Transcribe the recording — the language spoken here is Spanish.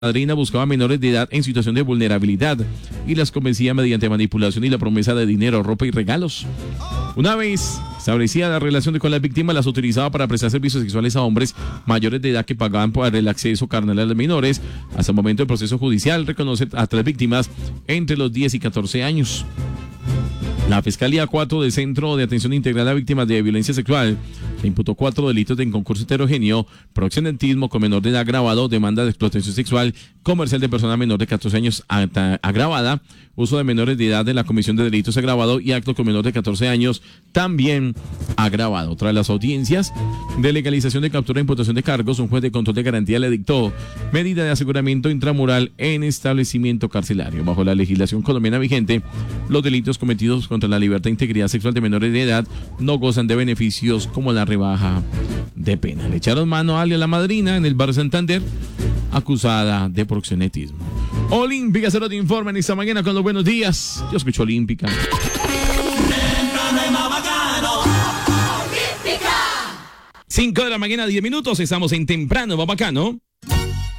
madrina buscaba menores de edad en situación de vulnerabilidad y las convencía mediante manipulación y la promesa de dinero, ropa y regalos. Una vez establecida la relación con las víctimas, las utilizaba para prestar servicios sexuales a hombres mayores de edad que pagaban por el acceso carnal a los menores. Hasta el momento del proceso judicial reconoce a 3 víctimas entre los 10 y 14 años. La Fiscalía 4 del Centro de Atención Integral a Víctimas de Violencia Sexual le imputó 4 delitos de concurso heterogéneo, proxenetismo con menor de edad agravado, demanda de explotación sexual, comercial de persona menor de 14 años agravada, uso de menores de edad en la comisión de delitos agravado y acto con menor de 14 años también agravado. Tras las audiencias de legalización de captura e imputación de cargos, un juez de control de garantía le dictó medida de aseguramiento intramural en establecimiento carcelario. Bajo la legislación colombiana vigente, los delitos cometidos contra la libertad e integridad sexual de menores de edad no gozan de beneficios como la rebaja de pena. Le echaron mano a la madrina en el barrio Santander, acusada de proxenetismo. Olímpica se lo informa en esta mañana con los buenos días. Yo escucho Olímpica. 5 de la mañana, 10 minutos. Estamos en Temprano, va bacano.